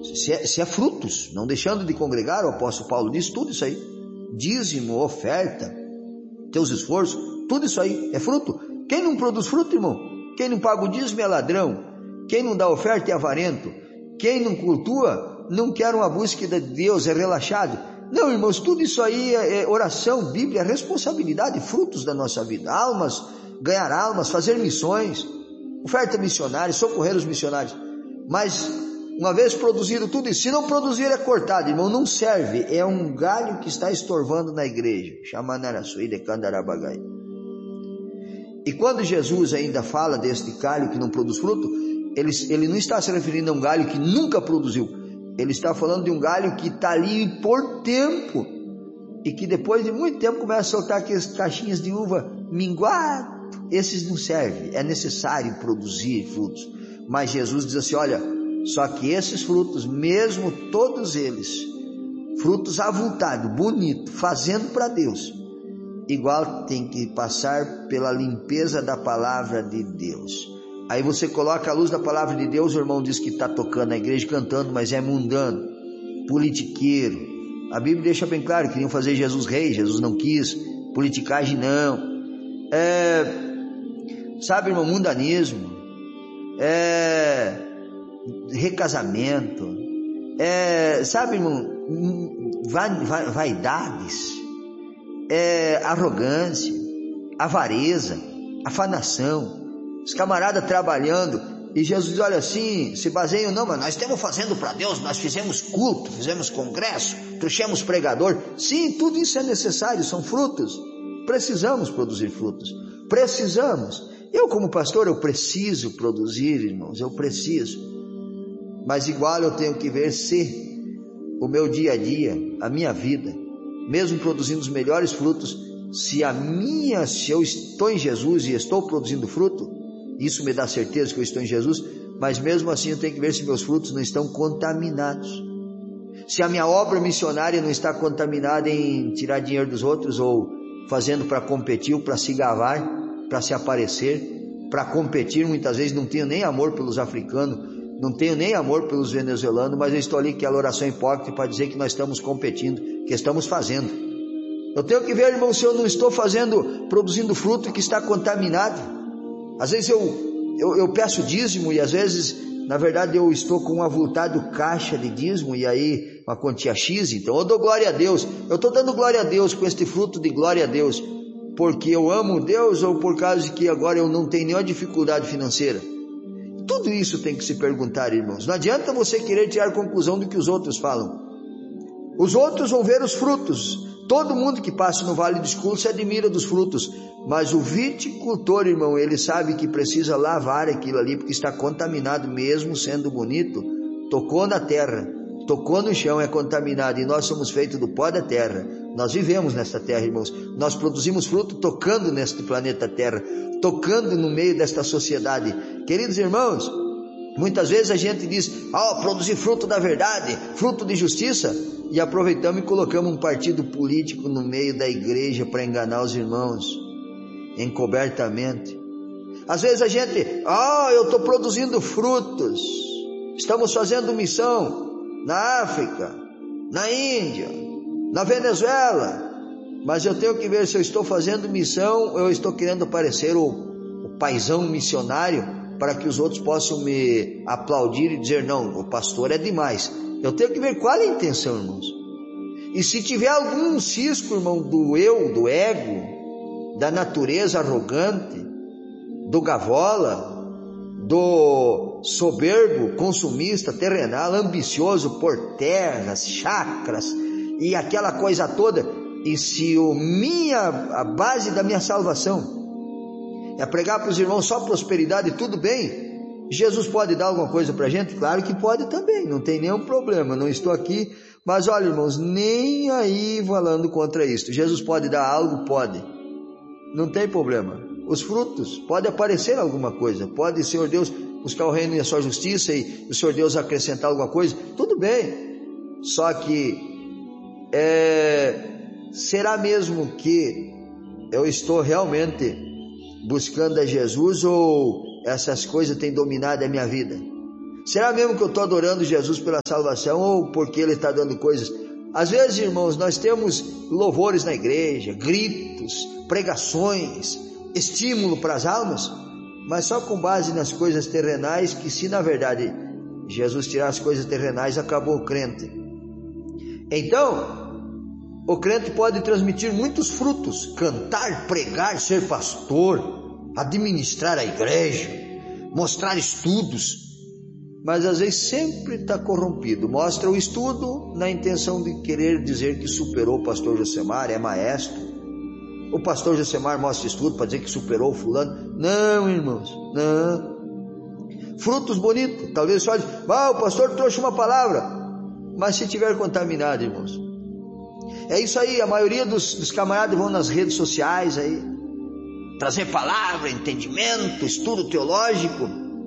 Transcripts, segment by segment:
Se é frutos, não deixando de congregar, o apóstolo Paulo diz tudo isso aí. Dízimo, oferta, teus esforços, tudo isso aí é fruto. Quem não produz fruto, irmão? Quem não paga o dízimo é ladrão. Quem não dá oferta é avarento. Quem não cultua não quer uma búsqueda de Deus, é relaxado. Não, irmãos, tudo isso aí é oração, Bíblia, é responsabilidade, frutos da nossa vida. Almas, ganhar almas, fazer missões, oferta missionária, socorrer os missionários. Mas uma vez produzido tudo isso, se não produzir é cortado, irmão, não serve, é um galho que está estorvando na igreja. E quando Jesus ainda fala deste galho que não produz fruto, ele não está se referindo a um galho que nunca produziu, ele está falando de um galho que está ali por tempo, e que depois de muito tempo começa a soltar aquelas caixinhas de uva minguado. Esses não servem, é necessário produzir frutos. Mas Jesus diz assim, olha, só que esses frutos, mesmo todos eles, frutos avultados, bonito, fazendo para Deus, igual tem que passar pela limpeza da palavra de Deus. Aí você coloca a luz da palavra de Deus, o irmão diz que está tocando na igreja, cantando, mas é mundano, politiqueiro. A Bíblia deixa bem claro, queriam fazer Jesus rei, Jesus não quis, politicagem não. Sabe, irmão, mundanismo, recasamento, sabe, irmão, vaidades, arrogância, avareza, afanação, os camaradas trabalhando, e Jesus diz, olha assim, se baseiam, não, mas nós estamos fazendo para Deus, nós fizemos culto, fizemos congresso, trouxemos pregador. Sim, tudo isso é necessário, são frutos, precisamos produzir frutos, precisamos. Eu como pastor, eu preciso produzir, irmãos, eu preciso, mas igual eu tenho que ver se o meu dia a dia, a minha vida, mesmo produzindo os melhores frutos, se eu estou em Jesus e estou produzindo fruto, isso me dá certeza que eu estou em Jesus, mas mesmo assim eu tenho que ver se meus frutos não estão contaminados, se a minha obra missionária não está contaminada em tirar dinheiro dos outros, ou fazendo para competir, ou para se gabar, para se aparecer, para competir. Muitas vezes não tenho nem amor pelos africanos, não tenho nem amor pelos venezuelanos, mas eu estou ali com aquela oração hipócrita para dizer que nós estamos competindo, que estamos fazendo. Eu tenho que ver, irmão, se eu não estou produzindo fruto que está contaminado. Às vezes eu peço dízimo, e às vezes, na verdade, eu estou com um avultado caixa de dízimo, e aí uma quantia X, então eu dou glória a Deus. Eu estou dando glória a Deus com este fruto de glória a Deus, porque eu amo Deus, ou por causa de que agora eu não tenho nenhuma dificuldade financeira? Tudo isso tem que se perguntar, irmãos. Não adianta você querer tirar conclusão do que os outros falam. Os outros vão ver os frutos. Todo mundo que passa no vale do escuro se admira dos frutos, mas o viticultor, irmão, ele sabe que precisa lavar aquilo ali, porque está contaminado, mesmo sendo bonito. Tocou na terra, tocou no chão, é contaminado, e nós somos feitos do pó da terra. Nós vivemos nesta terra, irmãos, nós produzimos fruto tocando neste planeta Terra, tocando no meio desta sociedade. Queridos irmãos, muitas vezes a gente diz, produzir fruto da verdade, fruto de justiça, e aproveitamos e colocamos um partido político no meio da igreja para enganar os irmãos, encobertamente. Às vezes a gente, eu estou produzindo frutos, estamos fazendo missão na África, na Índia, na Venezuela, mas eu tenho que ver se eu estou fazendo missão, ou eu estou querendo parecer o paizão missionário, para que os outros possam me aplaudir e dizer, não, o pastor é demais. Eu tenho que ver qual é a intenção, irmãos. E se tiver algum cisco, irmão, do eu, do ego, da natureza arrogante, do gavola, do soberbo, consumista, terrenal, ambicioso por terras, chacras e aquela coisa toda, e se a base da minha salvação é pregar para os irmãos só prosperidade, tudo bem, Jesus pode dar alguma coisa para a gente? Claro que pode também, não tem nenhum problema, não estou aqui, mas olha, irmãos, nem aí falando contra isso. Jesus pode dar algo? Pode, não tem problema. Os frutos, pode aparecer alguma coisa, pode o Senhor Deus buscar o reino e a sua justiça, e o Senhor Deus acrescentar alguma coisa, tudo bem. Só que será mesmo que eu estou realmente buscando a Jesus, ou essas coisas têm dominado a minha vida? Será mesmo que eu estou adorando Jesus pela salvação ou porque Ele está dando coisas? Às vezes, irmãos, nós temos louvores na igreja, gritos, pregações, estímulo para as almas, mas só com base nas coisas terrenais, que se na verdade Jesus tirar as coisas terrenais, acabou o crente. Então, o crente pode transmitir muitos frutos: cantar, pregar, ser pastor, administrar a igreja, mostrar estudos, mas às vezes sempre está corrompido. Mostra o estudo na intenção de querer dizer que superou o pastor Josemar, é maestro. O pastor Josemar mostra estudo para dizer que superou o fulano. Não, irmãos, não. Frutos bonitos, talvez só diz, o pastor trouxe uma palavra, mas se tiver contaminado, irmãos, é isso aí. A maioria dos camaradas vão nas redes sociais aí, trazer palavra, entendimento, estudo teológico,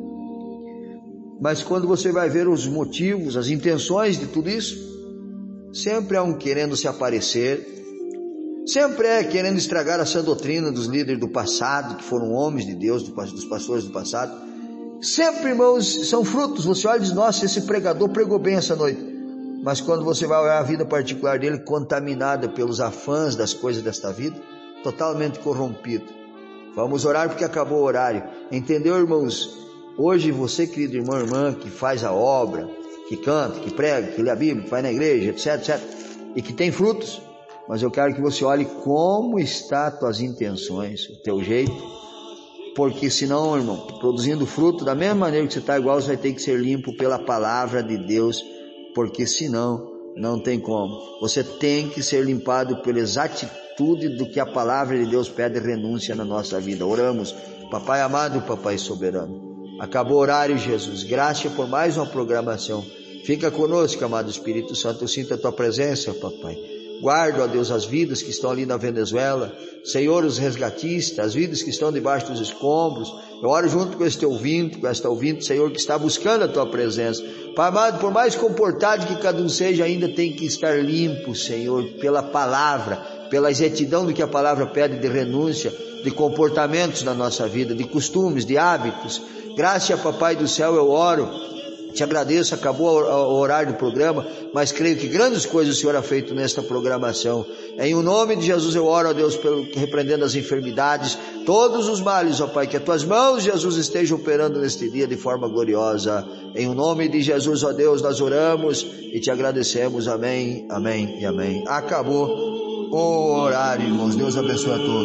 mas quando você vai ver os motivos, as intenções de tudo isso, sempre é um querendo se aparecer, sempre é querendo estragar a sã doutrina dos líderes do passado, que foram homens de Deus, dos pastores do passado. Sempre, irmãos, são frutos. Você olha e diz, nossa, esse pregador pregou bem essa noite, mas quando você vai olhar a vida particular dele, contaminada pelos afãs das coisas desta vida, totalmente corrompido. Vamos orar porque acabou o horário. Entendeu, irmãos? Hoje você, querido irmão, irmã, que faz a obra, que canta, que prega, que lê a Bíblia, que vai na igreja, etc, etc, e que tem frutos, mas eu quero que você olhe como está as tuas intenções, o teu jeito, porque senão, irmão, produzindo fruto da mesma maneira que você está igual, você vai ter que ser limpo pela palavra de Deus, porque senão não tem como. Você tem que ser limpado pelas atitudes do que a palavra de Deus pede, renúncia na nossa vida. Oramos. Papai amado, papai soberano, acabou o horário, Jesus, graça por mais uma programação. Fica conosco, amado Espírito Santo. Eu sinto a tua presença, papai. Guarda, ó Deus, as vidas que estão ali na Venezuela, Senhor, os resgatistas, as vidas que estão debaixo dos escombros. Eu oro junto com esta ouvinte, Senhor, que está buscando a tua presença. Pai amado, por mais comportado que cada um seja, ainda tem que estar limpo, Senhor, pela palavra, pela exatidão do que a palavra pede, de renúncia, de comportamentos na nossa vida, de costumes, de hábitos. Graça, papai do céu, eu oro, te agradeço. Acabou o horário do programa, mas creio que grandes coisas o Senhor ha feito nesta programação. Em o nome de Jesus eu oro, ó Deus, repreendendo as enfermidades, todos os males, ó Pai, que as tuas mãos, Jesus, estejam operando neste dia de forma gloriosa. Em o nome de Jesus, ó Deus, nós oramos e te agradecemos. Amém, amém e amém. Acabou o horário, irmãos. Deus abençoe a todos.